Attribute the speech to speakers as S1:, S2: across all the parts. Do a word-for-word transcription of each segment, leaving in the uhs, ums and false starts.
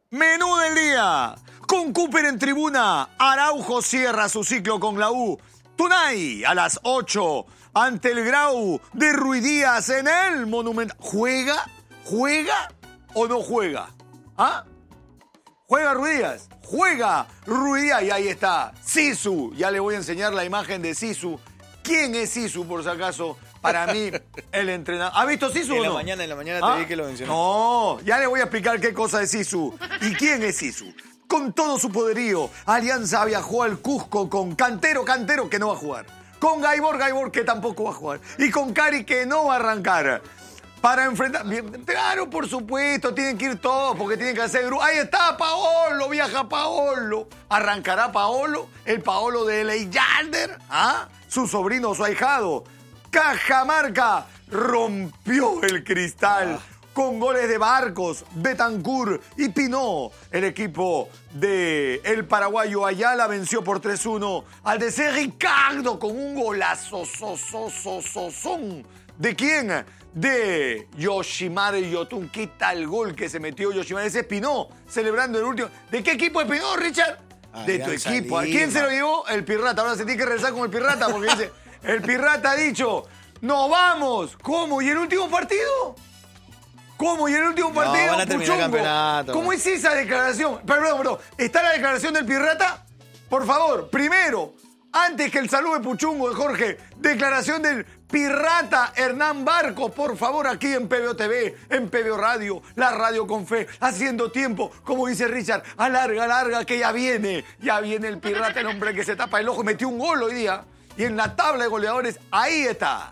S1: Menú del día. Con Cooper en tribuna, Araujo cierra su ciclo con la U. Tunay a las ocho ante el Grau de Ruidías en el Monumental. ¿Juega? ¿Juega o no juega? ¿Ah? ¿Juega Ruidías? Juega Ruidías y ahí está Sisu. Ya le voy a enseñar la imagen de Sisu. ¿Quién es Sisu, por si acaso? Para mí, el entrenador. ¿Ha visto Sisu
S2: en
S1: o no?
S2: La mañana, en la mañana
S1: ¿Ah?
S2: te vi que lo mencionó.
S1: No, ya le voy a explicar qué cosa es Sisu. ¿Y quién es Sisu? Con todo su poderío, Alianza viajó al Cusco con Cantero, Cantero, que no va a jugar. Con Gaibor, Gaibor, que tampoco va a jugar. Y con Cari, que no va a arrancar. Para enfrentar... Claro, por supuesto, tienen que ir todos porque tienen que hacer grupo. Ahí está Paolo, viaja Paolo. ¿Arrancará Paolo? El Paolo de Leyander, ¿ah? Su sobrino, su ahijado. Cajamarca rompió el cristal. Ah. Con goles de Barcos, Betancur y Pinó. El equipo de el paraguayo Ayala venció por tres uno al de C. Ricardo con un golazo. So, so, so, so, son. ¿De quién? De Yoshimaru Yotun. ¿Qué tal gol que se metió Yoshimaru? Ese es Pinó, celebrando el último. ¿De qué equipo es Pinó, Richard? Ah, de tu equipo. ¿A quién se lo llevó? El Pirrata. Ahora se tiene que regresar con el Pirrata porque dice, el Pirrata ha dicho, ¡nos vamos! ¿Cómo? ¿Y el último partido? ¿Cómo? ¿Y el último partido?
S2: No, van a terminar el campeonato.
S1: ¿Cómo es esa declaración? Perdón, perdón. ¿Está la declaración del Pirrata? Por favor, primero, antes que el saludo de Puchungo, de Jorge, declaración del Pirrata Hernán Barcos, por favor, aquí en P B O T V, en P B O Radio, la radio con fe, haciendo tiempo, como dice Richard, alarga, alarga, que ya viene, ya viene el Pirrata, el hombre que se tapa el ojo, metió un gol hoy día, y en la tabla de goleadores, ahí está.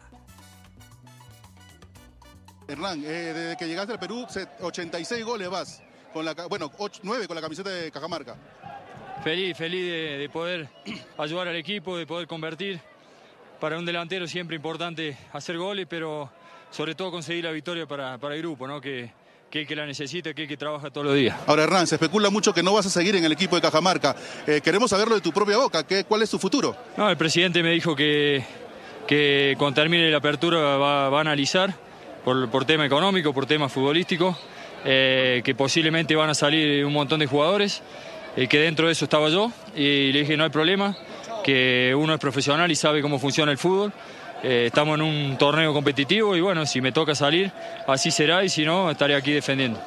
S3: Hernán, eh, desde que llegaste al Perú, ochenta y seis goles vas, con la, bueno, nueve con la camiseta de Cajamarca.
S4: Feliz, feliz de, de poder ayudar al equipo, de poder convertir. Para un delantero siempre importante hacer goles, pero sobre todo conseguir la victoria para, para el grupo, ¿no? Que, que el que la necesita, que el que trabaja todos los días.
S3: Ahora, Hernán, se especula mucho que no vas a seguir en el equipo de Cajamarca. Eh, queremos saberlo de tu propia boca. ¿Qué, ¿Cuál es tu futuro?
S4: No, el presidente me dijo que, que cuando termine la apertura va, va a analizar. Por, por tema económico, por tema futbolístico, eh, que posiblemente van a salir un montón de jugadores, eh, que dentro de eso estaba yo, y le dije no hay problema, que uno es profesional y sabe cómo funciona el fútbol, eh, estamos en un torneo competitivo y bueno, si me toca salir, así será, y si no, estaré aquí defendiendo.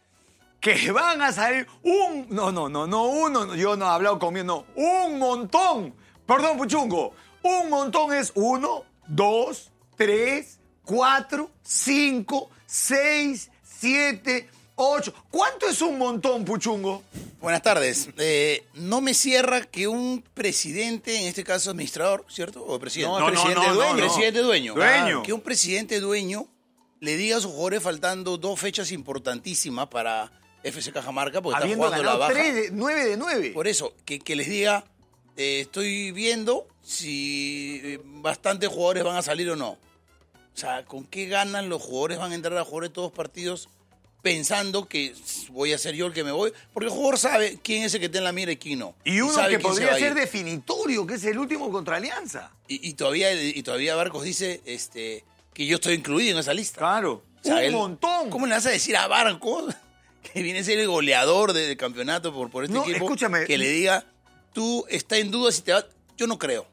S1: Que van a salir un... No, no, no, no uno, yo no he hablado conmigo, no, un montón. Perdón, Puchungo, un montón es uno, dos, tres... Cuatro, cinco, seis, siete, ocho. ¿Cuánto es un montón, Puchungo?
S2: Buenas tardes. Eh, no me cierra que un presidente, en este caso administrador, ¿cierto? O presidente.
S1: No, no,
S2: presidente
S1: no, no,
S2: dueño.
S1: no, no.
S2: Presidente dueño.
S1: Dueño.
S2: Ah, que un presidente dueño le diga a sus jugadores faltando dos fechas importantísimas para F C Cajamarca, porque
S1: Habiendo
S2: están jugando la baja.
S1: tres de, nueve de nueve.
S2: Por eso, que, que les diga, eh, estoy viendo si eh, bastantes jugadores van a salir o no. O sea, ¿con qué ganan los jugadores? Van a entrar a jugar en todos partidos pensando que voy a ser yo el que me voy. Porque el jugador sabe quién es el que está en la mira y quién no.
S1: Y uno
S2: y
S1: que podría ser definitorio, que es el último contra Alianza.
S2: Y, y, todavía, y todavía Barcos dice este, que yo estoy incluido en esa lista.
S1: Claro,
S2: o sea,
S1: un
S2: él,
S1: montón.
S2: ¿Cómo le vas a decir a Barcos, que viene a ser el goleador del campeonato por, por este
S1: no,
S2: equipo,
S1: escúchame.
S2: que le diga, tú estás en duda si te vas? Yo no creo.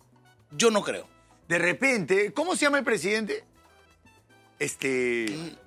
S2: Yo no creo.
S1: De repente, ¿cómo se llama el presidente? Este...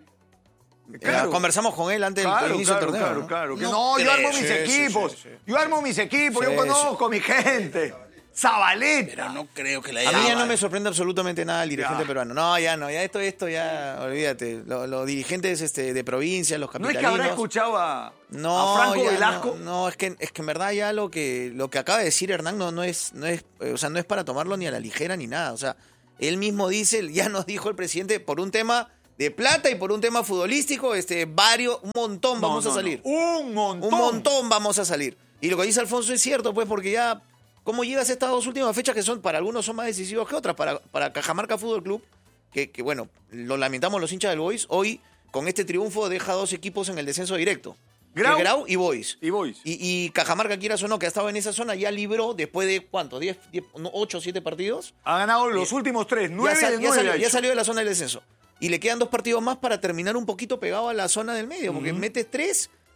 S2: Claro. Eh, conversamos con él antes
S1: claro,
S2: del inicio
S1: claro,
S2: del torneo.
S1: Claro,
S2: ¿no?
S1: claro,
S2: no,
S1: no
S2: creo.
S1: yo armo mis
S2: sí,
S1: equipos.
S2: Sí, sí, sí.
S1: Yo armo mis equipos, sí, yo conozco a mi gente. Zabaleta.
S2: Pero no creo que la haya...
S5: A mí ya no me sorprende absolutamente nada el dirigente ya. peruano. No, ya no, ya esto, esto ya, olvídate. Los, los dirigentes este, de provincia, los capitalinos...
S1: ¿No es que habrá escuchado a,
S5: no,
S1: a Franco Velasco?
S5: No, no, es que es que en verdad ya lo que lo que acaba de decir Hernán no, no es no es, o sea, no es para tomarlo ni a la ligera ni nada. O sea, él mismo dice, ya nos dijo el presidente, por un tema de plata y por un tema futbolístico, este, varios, un montón
S1: no,
S5: vamos
S1: no,
S5: a salir.
S1: No. Un montón.
S5: Un montón vamos a salir. Y lo que dice Alfonso es cierto, pues, porque ya... ¿Cómo llegas a estas dos últimas fechas que son para algunos son más decisivas que otras? Para, para Cajamarca Fútbol Club, que, que bueno, lo lamentamos los hinchas del Boys, hoy con este triunfo deja dos equipos en el descenso directo.
S1: Grau,
S5: Grau y Boys.
S1: Y Boys.
S5: Y, y Cajamarca, quieras o no, que ha estado en esa zona, ya libró después de, ¿cuánto? ¿diez, diez, ocho, siete partidos?
S1: Ha ganado los últimos tres, nueve
S5: ya, sal,
S1: de nueve.
S5: Ya salió, ya salió de la zona del descenso. Y le quedan dos partidos más para terminar un poquito pegado a la zona del medio, porque uh-huh. metes tres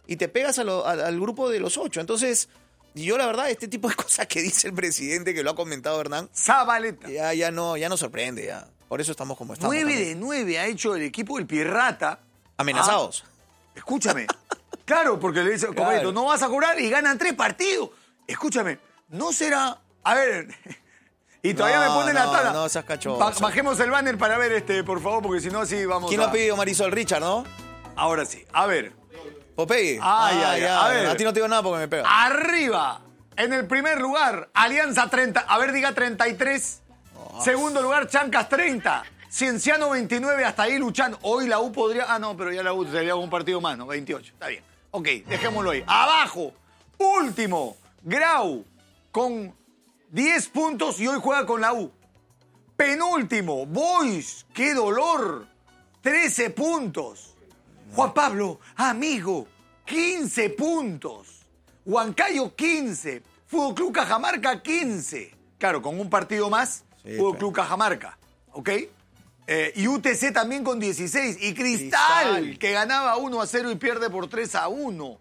S5: y te pegas a lo, a, al grupo de los ocho. Entonces, yo la verdad, este tipo de cosas que dice el presidente, que lo ha comentado Hernán,
S1: Zabaleta.
S5: ya, ya, no, ya no sorprende. Ya. Por eso estamos como estamos.
S1: nueve
S5: también.
S1: de nueve ha hecho el equipo del Pirrata.
S5: Amenazados.
S1: Ah, escúchame. Claro, porque le dice,
S5: Claro.
S1: Cometo, no vas a cobrar y ganan tres partidos. Escúchame, no será... A ver... Y todavía
S5: No,
S1: me ponen la
S5: no,
S1: tabla.
S5: no seas cachoso.
S1: Ba- bajemos el banner para ver este, por favor, porque si no así vamos
S5: ¿Quién
S1: a...
S5: lo ha pedido? Marisol Richard, ¿no?
S1: Ahora sí. A ver.
S5: Popeye.
S1: Ay, ay,
S5: ya.
S1: a ver.
S5: A ti no te digo nada porque me pega.
S1: Arriba. En el primer lugar, Alianza treinta. A ver, diga treinta y tres.
S5: Oh.
S1: Segundo lugar, Chancas treinta. Cienciano veintinueve, hasta ahí luchando. Hoy la U podría... Ah, no, pero ya la U sería un partido más, ¿no? veintiocho. Está bien. Ok, dejémoslo ahí. Abajo, último, Grau, con diez puntos y hoy juega con la U. Penúltimo, Boys, qué dolor, trece puntos. Juan Pablo, amigo, quince puntos. Huancayo, quince. Fútbol Club Cajamarca, quince. Claro, con un partido más,
S5: Sí,
S1: Fútbol
S5: pero-
S1: Club Cajamarca, ¿ok? Eh, y U T C también con dieciséis. Y Cristal,
S5: Cristal.
S1: que ganaba uno a cero y pierde por tres a uno.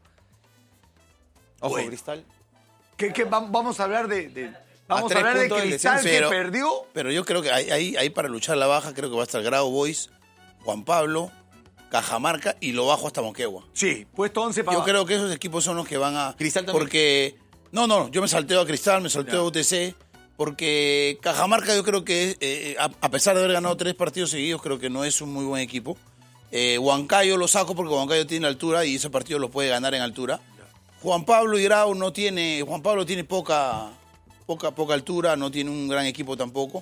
S5: Ojo,
S1: Bueno.
S5: Cristal.
S1: ¿Qué, qué, va- vamos a hablar de... de- vamos a,
S5: tres
S1: hablar de
S5: puntos del
S1: Cristal
S5: descenso,
S1: que
S2: pero-
S1: perdió.
S2: Pero yo creo que ahí, ahí, ahí para luchar la baja creo que va a estar Grau Boys, Juan Pablo, Cajamarca y lo bajo hasta Moquegua.
S1: Sí, puesto once para
S2: Yo creo que esos equipos son los que van a...
S5: Cristal también.
S2: Porque... No, no, yo me salteo a Cristal, me salteo
S1: Ya.
S2: a U T C, porque Cajamarca yo creo que, eh, a, a pesar de haber ganado tres partidos seguidos, creo que no es un muy buen equipo. Eh, Huancayo lo saco porque Huancayo tiene altura y ese partido lo puede ganar en altura. Juan Pablo y Grau no tiene... Juan Pablo tiene poca, poca, poca altura, no tiene un gran equipo tampoco.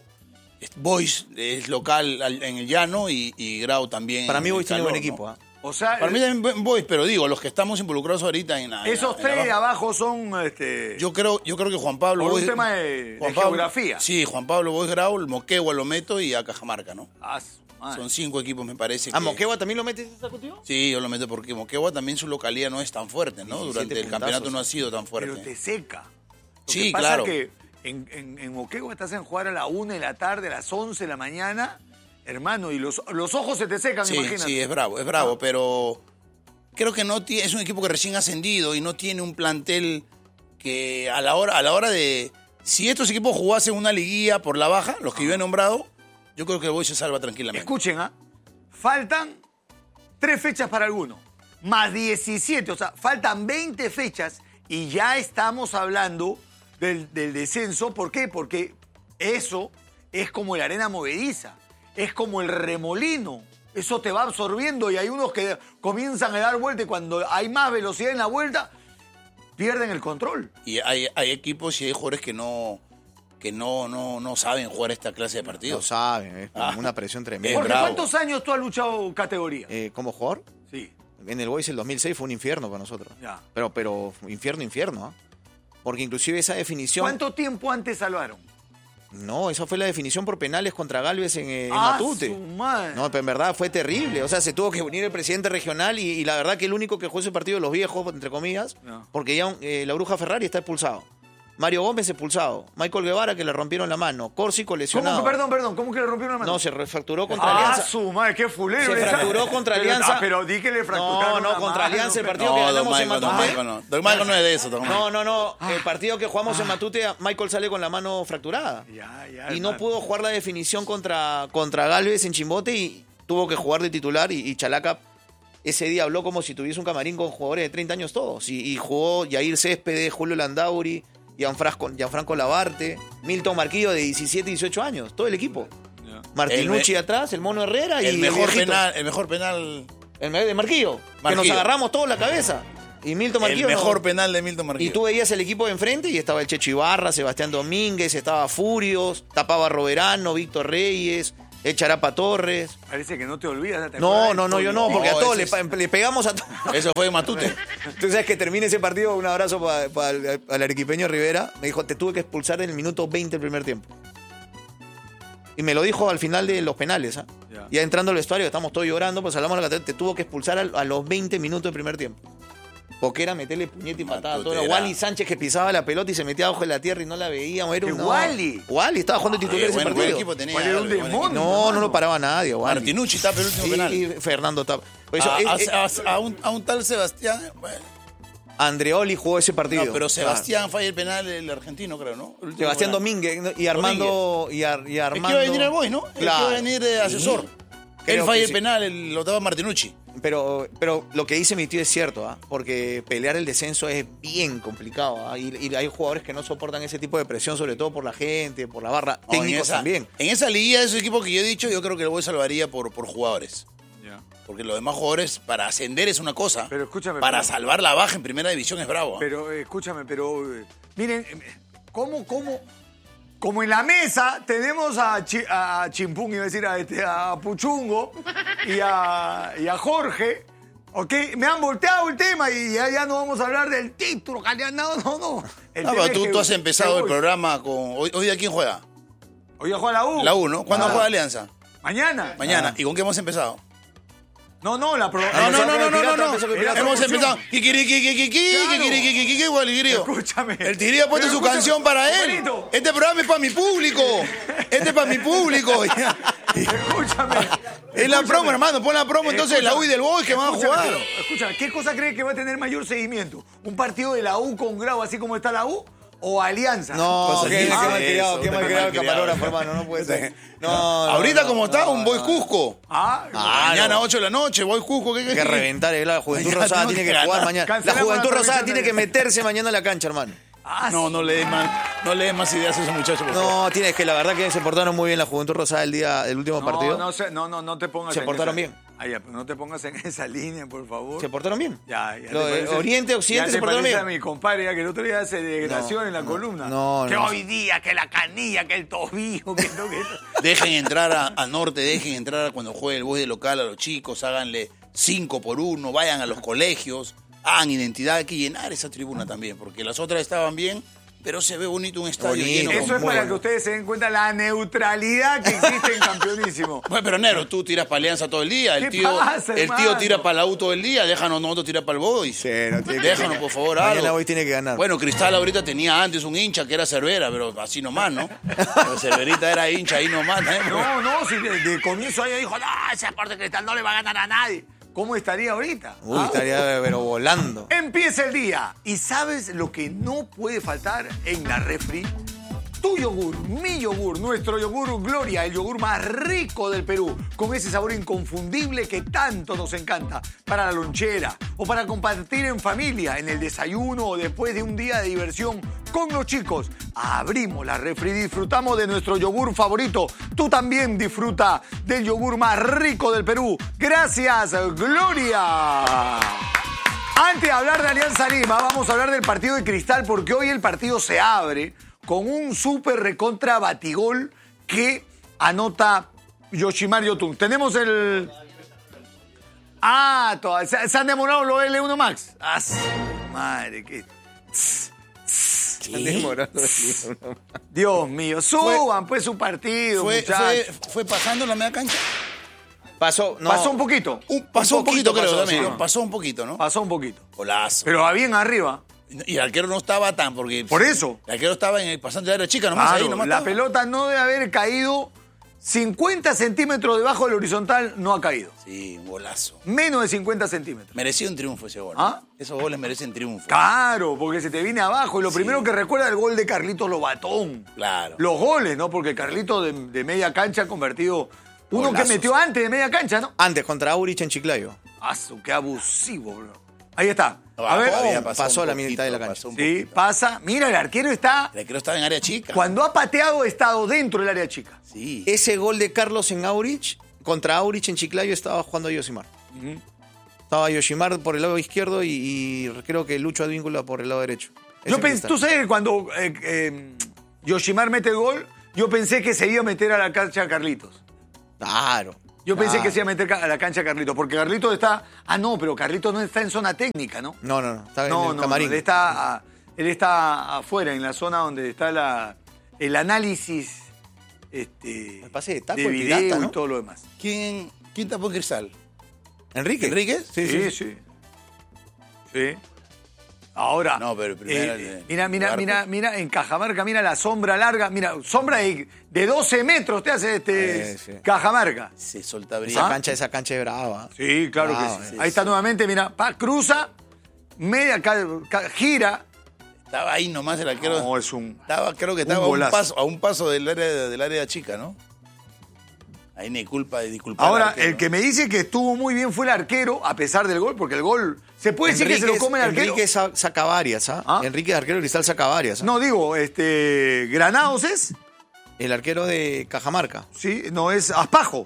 S2: Boys es local al- en el llano y, y Grau también.
S5: Para mí
S2: en
S5: Boys
S2: el
S5: tiene
S2: calor,
S5: buen
S2: ¿no?
S5: equipo. ¿ah?
S1: O sea,
S2: Para mí también Boys, pero digo, los que estamos involucrados ahorita en la... en
S1: esos
S2: la- en la
S1: tres de
S2: baja.
S1: abajo son... Este,
S2: Yo creo, yo creo que Juan Pablo...
S1: Por un
S2: Boys-
S1: tema de- de
S2: Pablo-
S1: geografía.
S2: Sí, Juan Pablo, Boys, Grau, el Moquegua lo meto y a Cajamarca, ¿no?
S1: Ah, su madre.
S2: Son cinco equipos, me parece.
S5: ¿A
S2: que-
S5: Moquegua también lo metes ese contigo?
S2: Sí, yo lo meto porque Moquegua también su localidad no es tan fuerte, ¿no?
S5: diecisiete
S2: Durante el
S5: puntazos.
S2: campeonato no ha sido tan fuerte.
S1: Pero te seca. Lo
S2: Sí,
S1: que pasa
S2: claro.
S1: es que en, en, en Moquegua estás en jugar a la una de la tarde, a las once de la mañana, hermano, y los, los ojos se te secan,
S2: Sí,
S1: imagínate.
S2: sí, es bravo, es bravo, pero creo que no tiene, es un equipo que recién ha ascendido y no tiene un plantel que a la hora, a la hora de... Si estos equipos jugasen una liguilla por la baja, los que yo he nombrado, yo creo que el Boys se salva tranquilamente.
S1: Escuchen, ¿ah? Faltan tres fechas para alguno, más diecisiete, o sea, faltan veinte fechas y ya estamos hablando del, del descenso. ¿Por qué? Porque eso es como la arena movediza, es como el remolino. Eso te va absorbiendo y hay unos que comienzan a dar vuelta y cuando hay más velocidad en la vuelta, pierden el control.
S2: Y hay, hay equipos y hay jugadores que no que no, no, no saben jugar esta clase de
S5: Lo
S2: partidos.
S5: saben, es
S2: Ah.
S5: una presión
S2: Es
S5: tremenda.
S1: Porque
S2: bravo.
S1: ¿cuántos años tú has luchado categoría?
S5: Eh, ¿Como jugador?
S1: Sí.
S5: En el Boys el dos mil seis fue un infierno para nosotros.
S1: Ya.
S5: Pero, pero infierno, infierno. ¿ah? Porque inclusive esa definición...
S1: ¿Cuánto tiempo antes salvaron?
S5: No, esa fue la definición por penales contra Galvez en, eh, en
S1: ¡Ah,
S5: Matute.
S1: su madre!
S5: No, pero en verdad fue terrible. O sea, se tuvo que unir el presidente regional y, y la verdad que el único que jugó ese partido, los viejos, entre comillas,
S1: No.
S5: porque ya eh, la Bruja Ferrari está expulsado. Mario Gómez expulsado. Michael Guevara, que le rompieron la mano. Córsico
S1: ¿Cómo
S5: lesionado.
S1: que, perdón, perdón, cómo que le rompieron la mano?
S5: No, se fracturó contra
S1: Ah,
S5: Alianza.
S1: su madre, qué fulero.
S5: Se
S1: esa.
S5: fracturó contra
S1: Pero-
S5: Alianza.
S1: Ah, pero di que le
S5: No,
S1: fracturaron
S5: no,
S1: la
S5: contra
S1: mano,
S5: Alianza el
S1: pero-
S5: partido que
S2: No, don
S5: ganamos en
S2: Michael, don
S5: Matute.
S2: Michael no. Don Michael no es de eso. don Michael.
S5: No, no, no. El partido que jugamos en Matute, Michael sale con la mano fracturada.
S1: Ya, ya,
S5: Y no
S1: hermano.
S5: pudo jugar la definición contra, contra Galvez en Chimbote y tuvo que jugar de titular. Y, y Chalaca ese día habló como si tuviese un camarín con jugadores de treinta años todos. Y, y jugó Yair Céspedes, Julio Landauri, Gianfranco, Gianfranco Labarte, Milton Marquillo de diecisiete, dieciocho años. Todo el equipo.
S1: Ya.
S5: Martinucci
S2: El me-
S5: atrás, el Mono Herrera y
S2: El mejor
S5: viejito.
S2: penal, el mejor penal,
S5: El me- de Marquillo. Que nos
S2: Marquillo.
S5: agarramos todos la cabeza. Y Milton
S2: el
S5: Marquillo. no-
S2: mejor penal de Milton Marquillo.
S5: Y tú veías el equipo de enfrente y estaba el Checho Ibarra, Sebastián Domínguez, estaba Furios, tapaba Roberano, Víctor Reyes, el Charapa Torres.
S1: Parece que no te olvidas. ¿te
S5: No,
S1: acuerdas?
S5: no, no, yo no, porque a
S2: No,
S5: todos
S2: ese
S5: le, pa- le pegamos a todos.
S2: Eso fue en Matute.
S5: Tú sabes que termine ese partido, un abrazo para el, al arequipeño Rivera. Me dijo, te tuve que expulsar en el minuto veinte del primer tiempo. Y me lo dijo al final de los penales. ¿ah?
S1: Ya.
S5: Ya entrando al vestuario, estamos todos llorando, pues hablamos de la catedral, te tuvo que expulsar a, a los veinte minutos del primer tiempo. Porque era meterle puñete y patada.
S2: Matute
S5: Todo.
S2: era-
S5: Wally Sánchez que pisaba la pelota y se metía abajo de la tierra y no la veíamos. Era
S1: ¿Qué
S5: un
S1: Wally?
S5: Wally estaba jugando de titular
S2: Eh,
S5: ese
S2: buen, buen
S5: partido.
S2: equipo tenía.
S1: Wally era un
S2: buen equipo.
S1: demonio.
S5: No, no lo paraba nadie, Wally.
S2: Martinucci tapa el último
S5: Y,
S2: penal.
S5: y Fernando tapa. Por eso,
S2: a,
S5: es-
S2: a-
S5: es-
S2: a- a un, a un tal Sebastián, bueno,
S5: Andreoli jugó ese partido.
S2: No, pero Sebastián falla el penal, el argentino, creo, ¿no? El último
S5: Sebastián
S2: penal.
S5: Domínguez ¿no? y Armando. Y, Ar- y
S2: El
S5: Armando.
S2: que iba a venir el Boys, ¿no? El
S5: Claro.
S2: que iba a venir de asesor.
S5: Sí.
S2: Él
S5: Creo
S2: falla
S5: que
S2: el
S5: sí.
S2: penal, el- lo daba Martinucci.
S5: Pero, pero lo que dice mi tío es cierto, ¿ah? Porque pelear el descenso es bien complicado. ¿ah? Y, y hay jugadores que no soportan ese tipo de presión, sobre todo por la gente, por la barra,
S2: No, en
S5: técnicos
S2: esa-
S5: también.
S2: En esa liga, de esos equipos que yo he dicho, yo creo que el Boys salvaría por, por jugadores.
S1: Ya.
S2: Porque los demás jugadores, para ascender es una cosa.
S1: Pero escúchame,
S2: Para
S1: pero-
S2: salvar la baja en primera división es bravo. ¿ah?
S1: Pero eh, escúchame, pero eh, miren, eh, ¿cómo, cómo? Como en la mesa tenemos a, Chi- a Chimpún, iba a decir, a, este, a Puchungo y a, y a Jorge, ¿ok? Me han volteado el tema y ya, ya no vamos a hablar del título, Galeán, no, no, no. El
S2: No,
S1: tema
S2: pero
S1: es
S2: tú,
S1: que-
S2: tú has empezado
S1: que
S2: el
S1: voy.
S2: programa con... Hoy, hoy día, ¿quién juega?
S1: Hoy a jugar la U.
S2: La U, ¿no? ¿Cuándo
S1: Ah.
S2: juega Alianza?
S1: Mañana.
S2: Mañana.
S5: Ah.
S2: ¿Y con qué hemos empezado?
S1: No, no, la pro...
S2: No, no, no, no, no, no, no.
S5: empezó con Pirata.
S2: Hemos
S1: promoción.
S2: empezado. Kikirikikikiki,
S1: Claro.
S2: kikirikikiki, gualigirio.
S1: Escúchame.
S2: El Tigre ha puesto
S1: Pero
S2: su
S1: escúchame,
S2: canción para él.
S1: Juanito.
S2: Este programa es para mi público. Este es para mi público.
S1: Escúchame.
S2: Es la
S1: Escúchame.
S2: promo, hermano. Pon la promo entonces de la U y del Boys que van a
S1: Escúchame,
S2: jugar.
S1: pero, Escúchame, ¿qué cosa cree que va a tener mayor seguimiento? ¿Un partido de la U con Grau así como está la U? ¿O Alianza?
S5: No,
S2: Cosa
S5: qué,
S2: así,
S5: qué
S2: ah,
S5: malcriado,
S2: eso,
S5: qué
S2: puta,
S5: malcriado el
S2: malcriado,
S5: camarógrafo,
S2: eso.
S5: hermano, no puede ser. No, no,
S2: Ahorita
S5: no,
S2: como está,
S5: no,
S2: un Boys
S5: no.
S2: Cusco.
S1: Ah,
S5: Ah,
S2: Mañana
S5: no.
S2: ocho de la noche, Boys Cusco. ¿qué, qué,
S5: Hay que reventar, eh, la Juventud
S2: Mañana
S5: Rosada
S2: tenemos
S5: tiene
S2: que
S5: que jugar
S2: ganar.
S5: mañana. La
S1: Cancelamos
S5: Juventud
S1: la
S5: Rosada
S1: transmisión
S5: tiene
S1: de-
S5: que meterse mañana a la cancha, hermano.
S1: ah,
S2: No, no le des más, no le des más ideas a esos muchachos, por favor.
S5: No, tienes que la verdad que se portaron muy bien la Juventud Rosada el día del último
S1: no,
S5: partido.
S1: No, sé, no, no, no te pongas
S5: Se
S1: en
S5: portaron
S1: esa-
S5: bien.
S1: Ah, ya, pero no te pongas en esa línea, por favor.
S5: ¿Se portaron bien?
S1: Ya, ya.
S5: Lo
S1: te
S5: de
S1: parece-
S5: Oriente, Occidente
S1: ya
S5: se
S1: te
S5: portaron
S1: parece
S5: bien.
S1: a mi compadre, ya que el otro día se desgració
S5: No,
S1: en la
S5: no,
S1: columna.
S5: no,
S1: que
S5: no.
S1: hoy día, que la canilla, que el tobillo, que no, que no.
S2: Dejen entrar a, a Norte, dejen entrar a cuando juegue el Boys de local a los chicos, háganle cinco por uno, vayan a los colegios, hagan identidad, hay que llenar esa tribuna también, porque las otras estaban bien, pero se ve bonito un estadio
S5: Bonito.
S2: lleno. con
S1: Eso es
S2: muy
S1: para
S2: bueno.
S1: que ustedes se den cuenta la neutralidad que existe en Campeonísimo.
S2: Bueno, pero Nero, tú tiras para Alianza todo el día, el
S1: ¿Qué
S2: tío,
S1: pasa,
S2: el tío
S1: hermano?
S2: tira para la U todo el día, déjanos nosotros tirar para el Boys.
S5: Sí, no tiene que-
S2: Déjanos, por favor,
S5: Mañana
S2: algo.
S5: hoy tiene que ganar.
S2: Bueno, Cristal ahorita tenía antes un hincha que era Cervera, pero así nomás, ¿no? Pero Cerverita era hincha ahí nomás, ¿eh?
S1: No, no, si de, de comienzo ella dijo, no, ese aporte Cristal no le va a ganar a nadie. ¿Cómo estaría ahorita?
S5: Uy,
S1: ¿Ah?
S5: estaría pero volando.
S1: Empieza el día. ¿Y sabes lo que no puede faltar en la refri? Tu yogur, mi yogur, nuestro yogur Gloria, el yogur más rico del Perú, con ese sabor inconfundible que tanto nos encanta, para la lonchera o para compartir en familia, en el desayuno o después de un día de diversión con los chicos. Abrimos la refri y disfrutamos de nuestro yogur favorito. Tú también disfruta del yogur más rico del Perú. Gracias, Gloria. Antes de hablar de Alianza Lima, vamos a hablar del partido de Cristal, porque hoy el partido se abre con un súper recontra batigol que anota Yoshimar Yotun. Tenemos el... Ah, toda- se, se han demorado los L uno Max. Ah, su madre, qué...
S5: Están demorando.
S1: Dios mío, suban pues su partido,
S2: Fue,
S1: muchachos.
S2: fue, fue pasando la media cancha.
S5: Pasó, no.
S1: Pasó un poquito.
S2: Un- pasó un poquito, creo,
S5: pasó,
S2: también.
S5: sí.
S2: ¿no? Pasó un poquito, ¿no?
S1: Pasó un poquito.
S2: Golazo.
S1: Pero va bien arriba.
S2: Y el arquero no estaba tan, porque...
S1: Por eso.
S2: El arquero estaba en el pasante de área chica, nomás
S1: Claro,
S2: ahí, nomás
S1: la
S2: estaba.
S1: pelota no debe haber caído cincuenta centímetros debajo del horizontal, no ha caído.
S2: Sí, un golazo.
S1: Menos de cincuenta centímetros.
S2: Mereció un triunfo ese gol.
S1: ¿Ah?
S2: ¿no? Esos goles merecen triunfo.
S1: Claro, porque se te viene abajo. Y lo
S2: Sí.
S1: primero que recuerda es el gol de Carlitos Lobatón.
S2: Claro.
S1: Los goles, ¿no? Porque Carlitos de, de media cancha ha convertido uno
S2: Golazos.
S1: que metió antes de media cancha, ¿no?
S5: Antes, contra Aurich en Chiclayo.
S1: ¡Asu, qué abusivo, bro! Ahí está. A
S2: Ah,
S1: ver.
S2: todavía
S5: oh,
S2: pasó
S5: pasó
S2: un
S5: la
S2: poquito,
S5: mitad de la cancha.
S2: pasó un
S1: Sí,
S2: poquito.
S1: pasa. Mira, el arquero está...
S2: El arquero estaba en área chica.
S1: Cuando ha pateado, ha estado dentro del área chica.
S2: Sí.
S5: Ese gol de Carlos en Aurich, contra Aurich en Chiclayo, estaba jugando Yoshimar. Estaba Yoshimar por el lado izquierdo y, y creo que Lucho Advíncula por el lado derecho.
S1: Yo
S5: Ese
S1: pensé,
S5: está.
S1: tú sabes que cuando eh, eh, Yoshimar mete el gol, yo pensé que se iba a meter a la cancha Carlitos.
S5: Claro.
S1: Yo pensé
S5: claro.
S1: que se iba a meter a la cancha Carlitos, porque Carlitos está... Ah, no, pero Carlitos no está en zona técnica, ¿no?
S5: No, no, no. Estaba
S1: No,
S5: en el
S1: no,
S5: camarín.
S1: no, él está, a- él está afuera, en la zona donde está la, el análisis este,
S5: El pase de taco,
S1: de
S5: el
S1: video
S5: pirata, ¿no?
S1: y todo lo demás.
S2: ¿Quién, quién tapó el Cristal?
S5: ¿Enrique?
S2: ¿Enríquez?
S5: Sí, sí.
S1: Sí, sí. Sí. Ahora,
S2: No, pero primero
S1: eh,
S2: el-
S1: mira, mira,
S2: Barco.
S1: mira, mira, en Cajamarca, mira la sombra larga, mira, sombra de, de doce metros te hace este
S5: Eh, sí.
S1: Cajamarca.
S2: Se solta
S5: Esa
S2: brilla.
S5: cancha, esa cancha es brava.
S1: Sí, claro
S5: Bravo,
S1: que sí.
S5: eh.
S1: Ahí está nuevamente, mira, pa, cruza media, ca- ca- gira.
S2: Estaba ahí nomás el arquero.
S1: No, es un...
S2: Estaba, creo que
S1: un
S2: estaba a un
S1: golazo.
S2: paso, a un paso del área, del área chica, ¿no? Ahí ni culpa de disculpar.
S1: Ahora,
S2: al arquero.
S1: el que me dice que estuvo muy bien fue el arquero, a pesar del gol, porque el gol... ¿Se puede decir que se lo come el arquero?
S5: Enrique sa- saca varias, ¿ah?
S1: ¿Ah?
S5: Enrique, arquero de Cristal, saca varias. ¿ah?
S1: No, digo, este... Granados es...
S5: El arquero de Cajamarca.
S1: Sí, no, es Aspajo.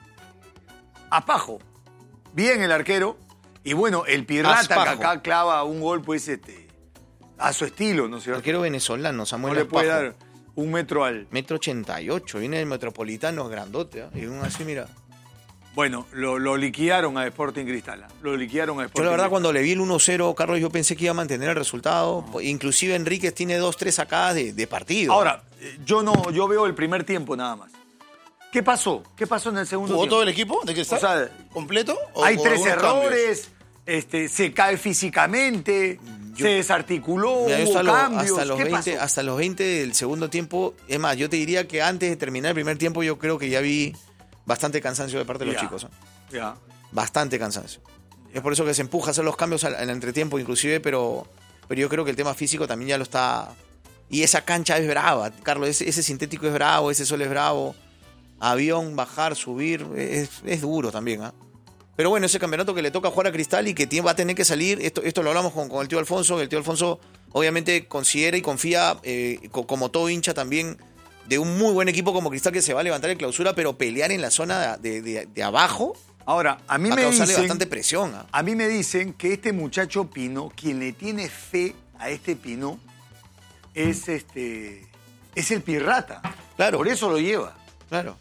S1: Aspajo. Bien el arquero. Y bueno, el Pirrata que
S5: Aspajo.
S1: acá clava un gol, pues, este... A su estilo, ¿no es cierto?
S5: Arquero venezolano,
S1: No
S5: Samuel
S1: le puede
S5: Aspajo.
S1: dar un metro al...
S5: Metro ochenta y ocho, viene del Metropolitano, grandote, ¿ah? Y un así, mira.
S1: Bueno, lo, lo liquidaron a Sporting Cristal. ¿ah? Lo liquidaron a Sporting
S5: Yo la verdad
S1: Cristal.
S5: cuando le vi el uno cero, Carlos, yo pensé que iba a mantener el resultado. Inclusive Enríquez tiene dos, tres sacadas de, de partido.
S1: Ahora, eh, yo no, yo veo el primer tiempo nada más. ¿Qué pasó? ¿Qué pasó en el segundo
S2: ¿Jugó
S1: tiempo?
S2: todo el equipo de Cristal?
S1: O sea,
S2: ¿completo? ¿O
S1: Hay
S2: con
S1: tres
S2: algunos
S1: errores, este, se cae físicamente,
S5: Yo-
S1: se desarticuló,
S5: Mira, yo
S1: hubo
S5: hasta, lo-
S1: cambios.
S5: hasta los
S1: ¿Qué
S5: veinte,
S1: pasó?
S5: hasta los veinte del segundo tiempo. Es más, yo te diría que antes de terminar el primer tiempo, yo creo que ya vi bastante cansancio de parte de los
S1: Ya.
S5: chicos. ¿ah?
S1: Ya.
S5: Bastante cansancio. Es por eso que se empuja a hacer los cambios al, al entretiempo, inclusive, pero, pero yo creo que el tema físico también ya lo está. Y esa cancha es brava, Carlos. Ese, ese sintético es bravo, ese sol es bravo. Avión, bajar, subir, es, es duro también. ¿ah? Pero bueno, ese campeonato que le toca jugar a Cristal y que tiene- va a tener que salir, esto, esto lo hablamos con, con el tío Alfonso, que el tío Alfonso obviamente considera y confía, eh, co- como todo hincha también, de un muy buen equipo como Cristal que se va a levantar en clausura, pero pelear en la zona de, de- de abajo
S1: Ahora, a mí
S5: va a
S1: me
S5: causarle
S1: dicen,
S5: bastante presión. ¿ah?
S1: a mí me dicen que este muchacho Pino, quien le tiene fe a este Pino, es este, es el Pirrata.
S5: Claro.
S1: Por eso lo lleva.
S5: Claro.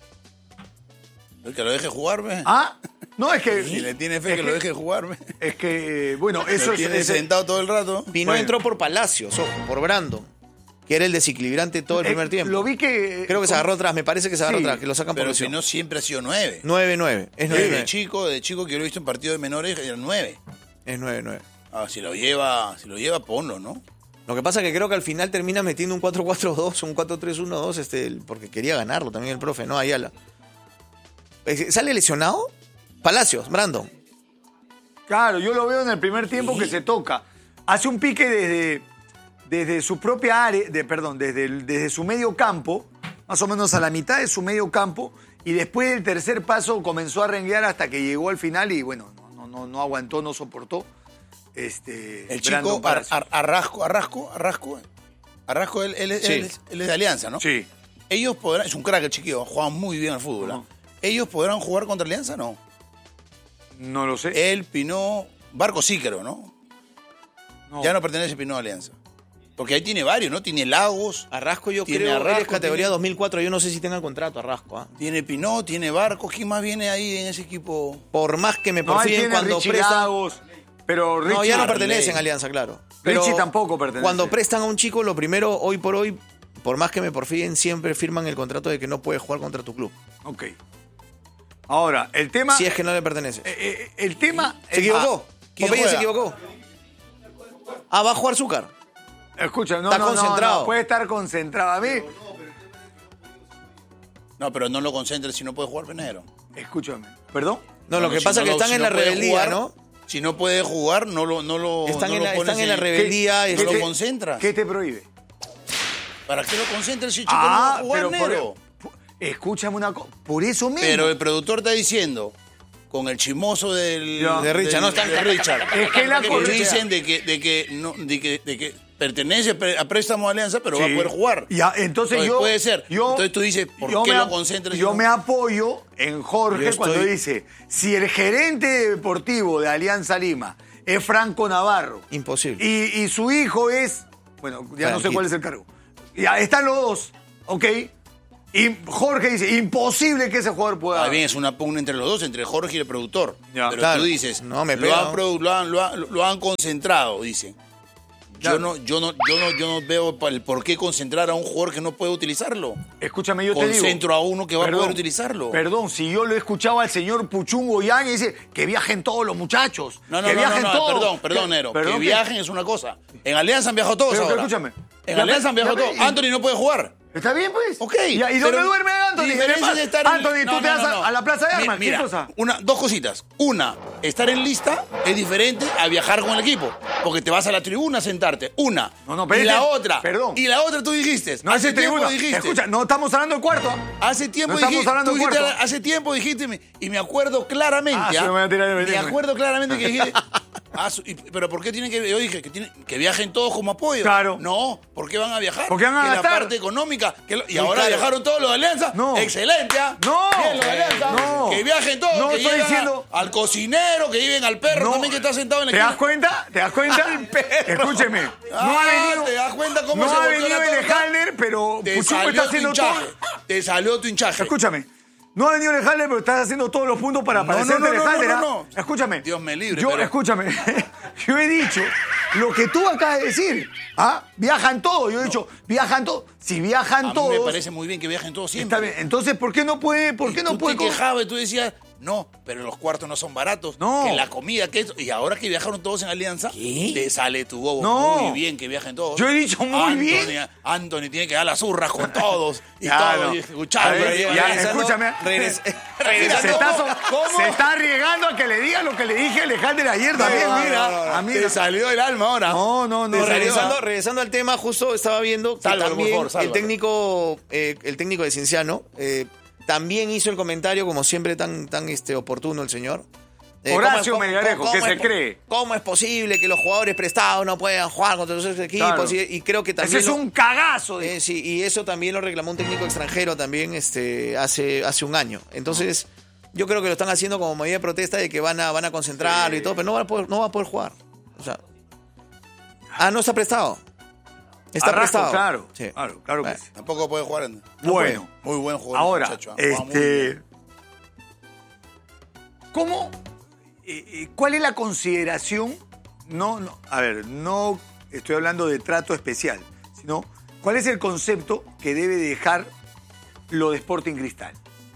S2: Que lo deje jugarme.
S1: Ah, no es que.
S2: Si le tiene fe
S1: es
S2: que, lo deje jugarme.
S1: Es que, bueno, eso
S2: Lo
S1: es.
S2: tiene
S1: es-
S2: sentado todo el rato.
S5: Pino
S1: Bueno.
S5: entró por Palacios, ojo, por Brandon, que era el desequilibrante todo el
S1: eh,
S5: primer tiempo.
S1: Lo vi que.
S5: Creo que se agarró atrás, me parece que se agarró
S1: Sí,
S5: atrás, que lo sacan por
S2: Pero
S5: lesión.
S2: si no, siempre ha sido nueve.
S5: nueve nueve, es
S2: Sí,
S5: nueve
S2: de
S5: nueve.
S2: chico, de chico que yo lo he visto en partidos de menores, era nueve.
S5: Es nueve nueve.
S2: Ah, si lo lleva, si lo lleva, ponlo, ¿no?
S5: Lo que pasa es que creo que al final termina metiendo un cuatro cuatro dos, un cuatro tres uno dos, este, el- porque quería ganarlo también el profe, ¿no? Ayala. Eh, ¿Sale lesionado? Palacios, Brandon.
S1: Claro, yo lo veo en el primer tiempo que se toca. Hace un pique desde, desde su propia área, de, perdón, desde, el- desde su medio campo, más o menos a la mitad de su medio campo, y después del tercer paso comenzó a renguear hasta que llegó al final y bueno, no, no, no, no aguantó, no soportó. Este,
S2: El
S1: Brandon
S2: chico Ar-
S1: Palacios.
S2: Ar- Arrasco, Arrasco, Arrasco. Arrasco, él, él, él-
S5: Sí.
S2: él es, él es de Alianza, ¿no?
S1: Sí.
S2: Ellos podrán, es un crack el chiquillo, juega muy bien al fútbol. ¿ah?
S1: Ajá.
S2: ¿Ellos podrán jugar contra Alianza? No.
S1: No lo sé.
S2: Él, Pinó, Barco sí creo, ¿no?
S1: No.
S2: Ya no pertenece Pinó a Alianza. Porque ahí tiene varios, ¿no? Tiene Lagos,
S5: Arrasco yo
S2: Tiene
S5: creo, él es
S2: Arrasco,
S5: categoría
S2: tiene-
S5: dos mil cuatro, yo no sé si tenga contrato Arrasco. ¿ah?
S2: tiene Pinó, tiene Barcos. ¿Quién más viene ahí en ese equipo?
S5: Por más que me
S1: No, ahí
S5: porfíen
S1: tiene a
S5: cuando
S1: Richie
S5: prestan...
S1: Lagos, pero Richie...
S5: No, ya no
S2: Arley.
S5: pertenecen a Alianza, claro.
S1: Richie tampoco pertenece.
S5: Cuando prestan a un chico, lo primero, hoy por hoy, por más que me porfíen, siempre firman el contrato de que no puede jugar contra tu club.
S1: Ok. Ahora, el tema...
S5: Si es que no le pertenece.
S1: eh, eh, el tema...
S5: Se equivocó.
S2: ¿quién
S5: Popeye se
S2: juega?
S5: equivocó. Ah, va a jugar Zúcar.
S1: Escucha, no,
S5: Está
S1: no, no,
S5: concentrado.
S1: no, puede estar concentrado. A mí,
S2: No, pero no lo concentres si no puede jugar Penero.
S1: escúchame. ¿Perdón?
S5: No, lo que pasa es que están en la rebeldía, ¿no?
S2: Si no puede jugar, no lo, no lo,
S5: Están
S2: no
S5: en
S2: lo
S5: la-
S2: pones
S5: están en la rebeldía,
S2: ¿Qué,
S5: este-
S2: no lo concentras?
S1: ¿Qué te prohíbe?
S2: ¿Para qué lo concentras si el chico
S1: Ah,
S2: no va a jugar,
S1: pero
S2: Nero?
S1: por- por- escúchame una cosa. Por eso mismo.
S2: Pero el productor está diciendo, con el chimoso del,
S1: Ya.
S5: De Richard,
S2: del-
S5: no están-
S2: de Richard.
S1: Es que la
S2: que
S1: correa-
S2: dicen de que, de que, no, de que, de que pertenece pre- a préstamo a Alianza, pero va a
S1: Sí.
S2: poder jugar.
S1: Ya, entonces yo.
S2: puede ser.
S1: yo-
S2: entonces tú dices, ¿por
S1: yo
S2: qué
S1: me
S2: lo
S1: ap-
S2: concentras? si
S1: Yo
S2: no?
S1: me apoyo en Jorge
S5: Yo estoy-
S1: cuando dice: si el gerente deportivo de Alianza Lima es Franco Navarro.
S5: Imposible.
S1: Y, y su hijo es. Bueno, ya no sé
S5: Franquito.
S1: cuál es el cargo. Ya están los dos, ¿ok? Y Jorge dice: imposible que ese jugador pueda.
S2: Está bien, es una pugna entre los dos, entre Jorge y el productor.
S1: Ya.
S2: Pero
S5: Claro.
S2: tú dices,
S5: No, me
S2: lo,
S5: pega,
S2: han
S5: ¿no?
S2: produ- lo, han, lo, han, lo han concentrado, dicen. Yo,
S1: Claro.
S2: no, yo, no, yo, no, yo no veo pa- el por qué concentrar a un jugador que no puede utilizarlo.
S1: Escúchame, yo te digo.
S2: Concentro a uno que va a
S1: Perdón,
S2: poder utilizarlo.
S1: Perdón, si yo lo he escuchado al señor Puchungo Yang y dice que viajen todos los muchachos.
S2: No, no,
S1: que
S2: no, no,
S1: viajen
S2: no,
S1: todos.
S2: perdón, perdón,
S1: Que-
S2: Nero.
S1: perdón,
S2: que
S1: que-
S2: viajen es una cosa. En Alianza han viajado todos
S1: Pero que
S2: ahora.
S1: escúchame.
S2: En
S1: Ya
S2: Alianza
S1: me-
S2: han viajado
S1: ya me-
S2: todos. Anthony no puede jugar.
S1: ¿Está bien, pues?
S2: Ok.
S1: Ya, ¿y dónde
S2: pero
S1: duerme Anthony?
S2: diferencia
S1: ¿Qué le pasa?
S2: de estar en-
S1: Anthony,
S2: No,
S1: tú te
S2: no,
S1: vas
S2: no,
S1: a-
S2: no.
S1: a la Plaza de
S2: Mi-
S1: Armas. ¿Qué
S2: mira,
S1: cosa?
S2: Una, dos cositas. Una, estar en lista es diferente a viajar con el equipo. porque te vas a la tribuna a sentarte. Una.
S1: No, no,
S2: y
S1: pero
S2: la
S1: este-
S2: otra.
S1: perdón.
S2: Y la otra tú dijiste.
S1: No
S2: hace
S1: es
S2: tiempo
S1: tribuna.
S2: dijiste.
S1: Escucha, no estamos hablando del cuarto.
S2: Hace tiempo
S1: No estamos
S2: dijiste,
S1: hablando
S2: tú
S1: del
S2: dijiste,
S1: cuarto.
S2: hace tiempo dijiste, y me acuerdo claramente,
S1: Ah, sí,
S2: ¿ah?
S1: me voy a tirar de
S2: me
S1: veneno.
S2: acuerdo claramente que dijiste, ah, su- y- pero ¿por qué tienen que, yo dije, que, tienen, que viajen todos como apoyo?
S1: Claro.
S2: No, ¿por qué van a viajar?
S1: Porque van a
S2: que
S1: gastar.
S2: la parte económica, que lo- y ahora
S1: claro.
S2: viajaron todos los de Alianza,
S1: No.
S2: excelente, ¿ah?
S1: No.
S2: Bien, los de Alianza,
S1: No.
S2: que viajen todos,
S1: No
S2: que
S1: estoy
S2: lleven a-
S1: diciendo-
S2: al cocinero, que lleven al perro también que está sentado en la
S1: ¿Te
S2: esquina.
S1: das cuenta? ¿Te das cuenta? Escúcheme. No
S2: Ah,
S1: ha venido,
S2: ¿te das cuenta cómo
S1: no
S2: se
S1: ha
S2: volteó
S1: venido
S2: la
S1: el
S2: torta?
S1: Halder, pero
S2: Te
S1: Puchuco
S2: salió
S1: está
S2: tu
S1: haciendo
S2: hinchaje.
S1: todo.
S2: Te salió tu hinchaje.
S1: Escúchame. No ha venido el Halder, pero estás haciendo todos los puntos para
S2: No,
S1: parecerte
S2: no, no,
S1: el
S2: no,
S1: Halder.
S2: no,
S1: ¿ah?
S2: no.
S1: Escúchame.
S2: Dios me libre,
S1: Yo,
S2: pero-
S1: escúchame. Yo he dicho lo que tú acabas de decir. ¿Ah? Viajan todos. Yo he dicho, viajan todos. Si viajan
S2: A mí
S1: todos.
S2: me parece muy bien que viajen todos siempre.
S1: Está bien. Entonces, ¿por qué no puede? ¿Por qué
S2: Y
S1: no
S2: tú
S1: puede?
S2: te
S1: co-
S2: quejabas y tú decías, no, pero los cuartos no son baratos.
S1: No.
S2: Que la comida, que eso. Y ahora que viajaron todos en Alianza,
S5: ¿Qué?
S2: te sale tu bobo.
S1: No.
S2: Muy bien que viajen todos.
S1: Yo he dicho muy
S2: Anthony,
S1: bien.
S2: Anthony tiene que dar las urras con todos. Y
S1: Ya,
S2: todo.
S1: no.
S2: Y escuchar.
S1: A ver,
S2: pero
S1: ya,
S2: regresando-
S1: escúchame.
S5: regres-
S1: Se está, so-
S2: ¿Cómo?
S1: se está arriesgando a que le diga lo que le dije al Halder ayer también.
S2: No,
S1: mira,
S2: no, no, no.
S1: a mí
S2: Te
S1: no.
S2: salió el alma ahora.
S1: No, no, no.
S2: Te salió-
S5: regresando, regresando al tema, justo estaba viendo que
S2: Sálvalo, por
S5: también
S2: favor,
S5: el
S2: sálvalo.
S5: técnico, eh, el técnico de Cienciano eh, también hizo el comentario, como siempre, tan, tan este, oportuno el señor. Eh,
S1: Horacio
S5: ¿cómo es-
S1: Melgarejo,
S5: cómo-
S1: ¿qué
S5: cómo
S1: se
S5: es-
S1: cree?
S5: ¿Cómo es posible que los jugadores prestados no puedan jugar contra los otros equipos?
S1: Claro.
S5: Y, y creo que
S1: Ese
S5: también...
S1: es
S5: lo-
S1: un cagazo. de-
S5: Eh, sí, y eso también lo reclamó un técnico extranjero también este, hace, hace un año. Entonces, yo creo que lo están haciendo como medida de protesta de que van a, van a concentrarlo y todo, pero no va a poder, no va a poder jugar. O sea, ah, no está prestado. Está
S1: Arrasco,
S5: prestado.
S1: claro.
S5: Sí.
S1: Claro, claro que
S5: Bueno.
S1: sí.
S2: Tampoco puede jugar. en-
S1: Bueno.
S2: Muy buen jugador.
S1: Ahora,
S2: muchacho, ¿eh? Juega muy
S1: este.
S2: bien.
S1: ¿Cómo? eh, eh, ¿Cuál es la consideración? No, no. A ver, no estoy hablando de trato especial, sino ¿cuál es el concepto que debe dejar lo de Sporting Cristal?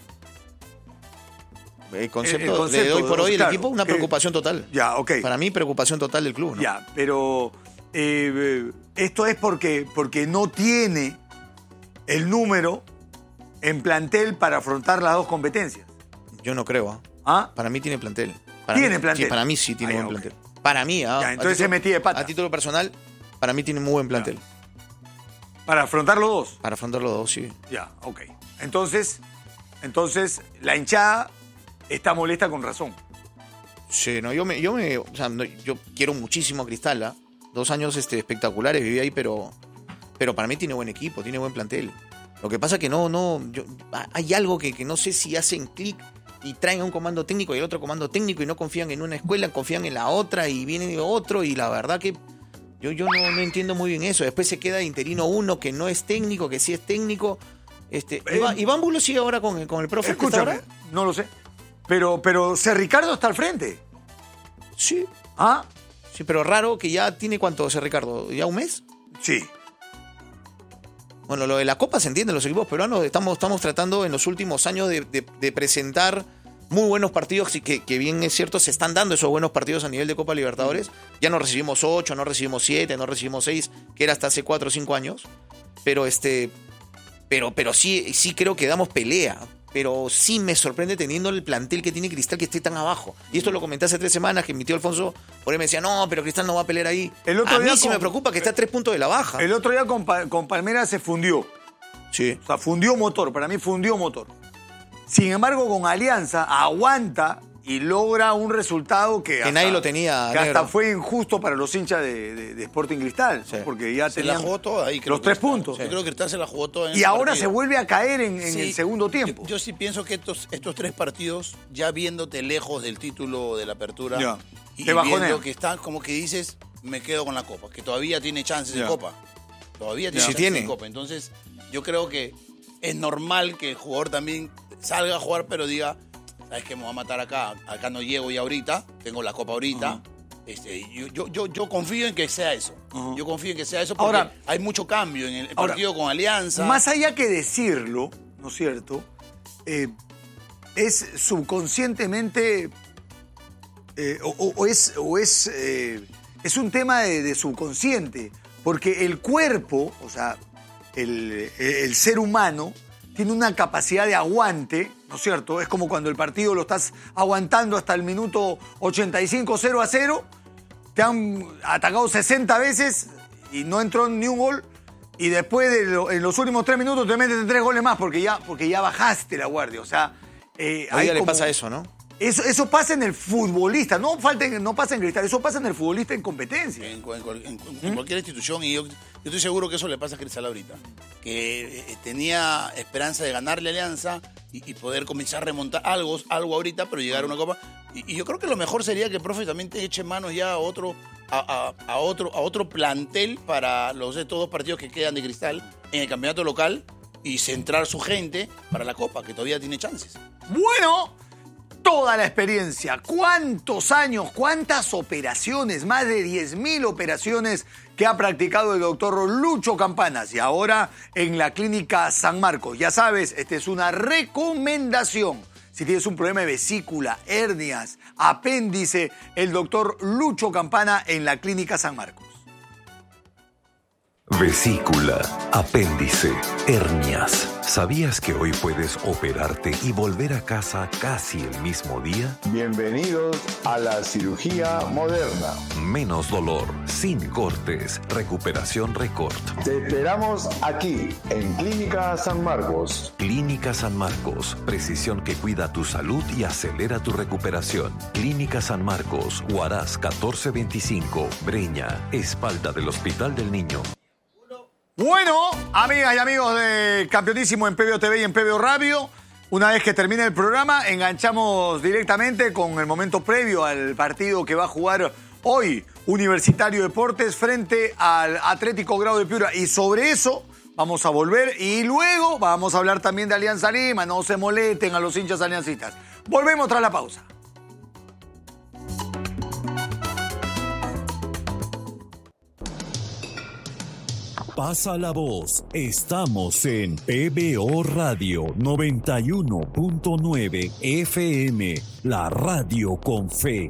S5: El concepto,
S1: El- el concepto,
S5: de hoy por hoy, el
S1: claro,
S5: equipo, una
S1: que-
S5: preocupación total.
S1: Ya, ok.
S5: Para mí, preocupación total del club, ¿no?
S1: Ya, pero eh, eh, esto es porque, porque no tiene el número en plantel para afrontar las dos competencias.
S5: Yo no creo. ¿ah?
S1: ¿Ah?
S5: Para mí tiene plantel. Para
S1: ¿Tiene
S5: mí,
S1: plantel?
S5: sí, para mí sí tiene
S1: Ah,
S5: buen
S1: ya, ok.
S5: plantel. Para mí, ¿ah?
S1: Ya,
S5: A
S1: entonces
S5: título-
S1: se metí de pata.
S5: A título personal, para mí tiene muy buen plantel.
S1: Para afrontar los dos.
S5: Para afrontar los dos, sí.
S1: Ya, ok. Entonces, entonces la hinchada está molesta con razón.
S5: Sí, no, yo me, yo me, o sea, no, yo quiero muchísimo a Cristal, ¿ah? Dos años este, espectaculares viví ahí, pero, pero para mí tiene buen equipo, tiene buen plantel. Lo que pasa que no, no, yo, hay algo que, que no sé si hacen clic y traen a un comando técnico y el otro comando técnico y no confían en una escuela, confían en la otra y viene otro y la verdad que yo, yo no, no entiendo muy bien eso. Después se queda interino uno que no es técnico, que sí es técnico. Este,
S1: Eh,
S5: Iván, Iván Bulo sigue ahora con, con el profe. que está
S1: Escúchame,
S5: ahora.
S1: no lo sé. Pero, pero C. Ricardo está al frente.
S5: Sí,
S1: ¿Ah?
S5: sí, pero raro que ya tiene cuánto ese Ricardo, ¿ya un mes?
S1: Sí.
S5: Bueno, lo de la Copa se entiende, los equipos peruanos estamos, estamos tratando en los últimos años de, de- de presentar muy buenos partidos y que, que bien es cierto, se están dando esos buenos partidos a nivel de Copa Libertadores. Ya no recibimos ocho, no recibimos siete, no recibimos seis, que era hasta hace cuatro o cinco años. Pero este, pero, pero sí, sí creo que damos pelea. Pero sí me sorprende teniendo el plantel que tiene Cristal que esté tan abajo. Y esto lo comenté hace tres semanas, que mi tío Alfonso por ahí me decía, no, pero Cristal no va a pelear ahí.
S1: El otro
S5: a mí
S1: día
S5: sí
S1: con-
S5: me preocupa que está a tres puntos de la baja.
S1: El otro día con, Pa- con Palmeiras se fundió.
S5: Sí.
S1: O sea, fundió motor. Para mí fundió motor. Sin embargo, con Alianza aguanta y logra un resultado que, hasta,
S5: nadie lo tenía,
S1: que hasta
S5: negro.
S1: fue injusto para los hinchas de, de- de Sporting Cristal, ¿no?
S5: Sí.
S1: porque ya
S2: Se la
S1: tenían
S2: jugó toda ahí. creo
S1: los
S2: que
S1: tres
S2: Cristal.
S1: puntos.
S2: Yo creo que Cristal se la jugó toda en
S1: Y
S2: ese
S1: ahora
S2: partido.
S1: se vuelve a caer en, en
S2: Sí,
S1: el segundo tiempo.
S2: Yo, yo sí pienso que estos, estos tres partidos, ya viéndote lejos del título de la apertura,
S1: Ya.
S2: y
S1: Te bajonea.
S2: viendo que está como que dices, me quedo con la Copa, que todavía tiene chances
S1: Ya.
S2: de Copa. Todavía tiene
S5: Sí
S2: chances
S5: tiene.
S2: de Copa. Entonces, yo creo que es normal que el jugador también salga a jugar, pero diga, ¿sabes qué? Me voy a matar acá. Acá no llego ya ahorita, tengo la Copa ahorita. Este, yo, yo, yo, yo confío en que sea eso.
S1: Ajá.
S2: Yo confío en que sea eso porque
S1: Ahora-
S2: hay mucho cambio en el
S1: Ahora,
S2: partido con Alianza.
S1: Más allá que decirlo, ¿no es cierto? Eh, es subconscientemente eh, o, o- o es, o es, eh, es un tema de, de subconsciente, porque el cuerpo, o sea, el, el ser humano tiene una capacidad de aguante, ¿no es cierto? Es como cuando el partido lo estás aguantando hasta el minuto ochenta y cinco, cero a cero, te han atacado sesenta veces y no entró ni un gol. Y después, de lo, en los últimos tres minutos, te meten tres goles más porque ya, porque ya bajaste la guardia. O sea, eh,
S5: a ella le
S1: como,
S5: pasa eso, ¿no?
S1: Eso, eso pasa en el futbolista. No, falten, no pasa en Cristal. Eso pasa en el futbolista en competencia.
S2: En, en, en, en, ¿Mm? en cualquier institución. Y yo, yo estoy seguro que eso le pasa a Cristal ahorita. Que eh, tenía esperanza de ganarle Alianza y, y poder comenzar a remontar algo, algo ahorita, pero llegar a una copa. Y, y yo creo que lo mejor sería que el profe también te eche manos ya a otro... A, a, a, otro, a otro plantel para los estos dos partidos que quedan de Cristal en el campeonato local y centrar su gente para la Copa, que todavía tiene chances.
S1: Bueno, toda la experiencia, cuántos años, cuántas operaciones, más de diez mil operaciones que ha practicado el doctor Lucho Campanas y ahora en la Clínica San Marcos. Ya sabes, esta es una recomendación. Si tienes un problema de vesícula, hernias, apéndice, el doctor Lucho Campana en la Clínica San Marcos.
S6: Vesícula, apéndice, hernias. ¿Sabías que hoy puedes operarte y volver a casa casi el mismo día?
S7: Bienvenidos a la cirugía moderna.
S6: Menos dolor, sin cortes, recuperación récord.
S7: Te esperamos aquí, en Clínica San Marcos.
S6: Clínica San Marcos, precisión que cuida tu salud y acelera tu recuperación. Clínica San Marcos, Huaraz catorce veinticinco, Breña, espalda del Hospital del Niño.
S1: Bueno, amigas y amigos de Campeonísimo en P B O T V y en P B O Radio, una vez que termine el programa, enganchamos directamente con el momento previo al partido que va a jugar hoy Universitario Deportes frente al Atlético Grau de Piura. Y sobre eso vamos a volver y luego vamos a hablar también de Alianza Lima. No se molesten a los hinchas aliancistas. Volvemos tras la pausa.
S8: Pasa la voz. Estamos en P B O Radio noventa y uno punto nueve F M, la radio con fe.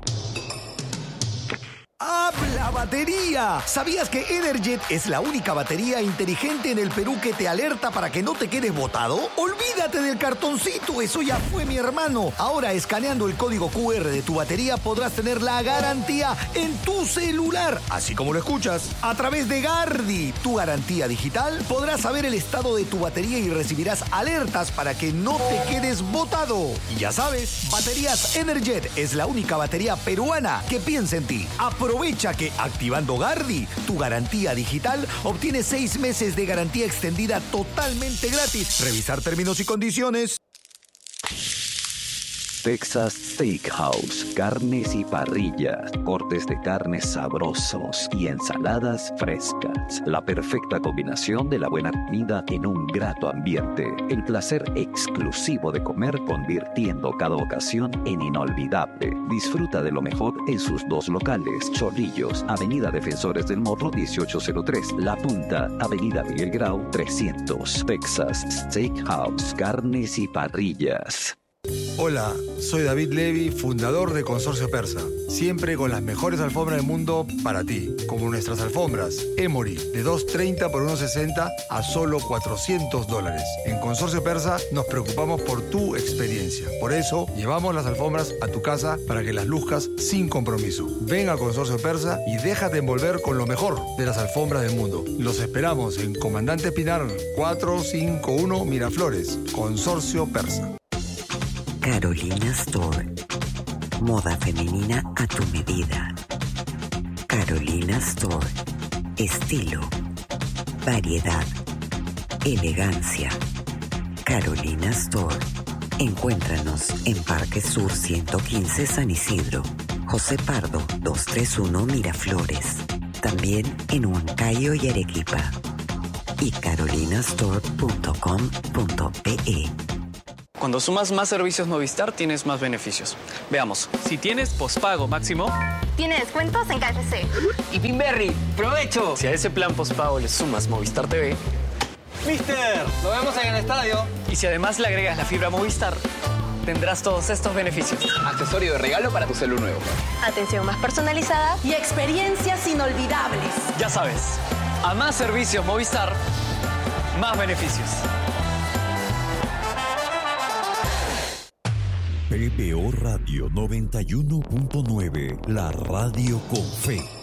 S9: ¡Habla batería! ¿Sabías que Energet es la única batería inteligente en el Perú que te alerta para que no te quedes botado? Olvídate del cartoncito, eso ya fue, mi hermano. Ahora, escaneando el código Q R de tu batería, podrás tener la garantía en tu celular, así como lo escuchas. A través de Gardi, tu garantía digital, podrás saber el estado de tu batería y recibirás alertas para que no te quedes botado. Y ya sabes, Baterías Energet es la única batería peruana que piensa en ti. Aprovecha que activando Gardi, tu garantía digital, obtienes seis meses de garantía extendida totalmente gratis. Revisar términos y condiciones.
S10: Texas Steakhouse, carnes y parrillas, cortes de carnes sabrosos y ensaladas frescas. La perfecta combinación de la buena comida en un grato ambiente. El placer exclusivo de comer convirtiendo cada ocasión en inolvidable. Disfruta de lo mejor en sus dos locales. Chorrillos, Avenida Defensores del Morro dieciocho cero tres. La Punta, Avenida Miguel Grau trescientos. Texas Steakhouse, carnes y parrillas.
S11: Hola, soy David Levy, fundador de Consorcio Persa. Siempre con las mejores alfombras del mundo para ti, como nuestras alfombras Emory, de dos treinta por uno sesenta a solo cuatrocientos dólares. En Consorcio Persa nos preocupamos por tu experiencia. Por eso, llevamos las alfombras a tu casa para que las luzcas sin compromiso. Ven a Consorcio Persa y déjate envolver con lo mejor de las alfombras del mundo. Los esperamos en Comandante Pinar cuatrocientos cincuenta y uno Miraflores. Consorcio Persa.
S12: Carolina Store. Moda femenina a tu medida. Carolina Store. Estilo, variedad, elegancia. Carolina Store. Encuéntranos en Parque Sur ciento quince San Isidro, José Pardo doscientos treinta y uno Miraflores. También en Huancayo y Arequipa. Y carolinastore punto com punto pe.
S13: Cuando sumas más servicios Movistar, tienes más beneficios. Veamos. Si tienes pospago máximo,
S14: tiene descuentos en K F C.
S13: Y Pinberry, ¡provecho! Si a ese plan pospago le sumas Movistar T V,
S15: ¡Mister! ¡Lo vemos en el estadio!
S13: Y si además le agregas la fibra Movistar, tendrás todos estos beneficios.
S15: Accesorio de regalo para tu celu nuevo.
S14: Atención más personalizada y experiencias inolvidables.
S13: Ya sabes, a más servicios Movistar, más beneficios.
S8: P P B O Radio noventa y uno punto nueve, la radio con fe.